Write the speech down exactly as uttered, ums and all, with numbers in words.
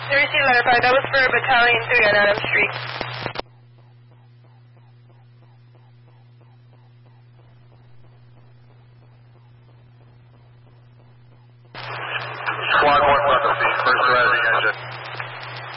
I received letter five. That was for Battalion three on Adams Street.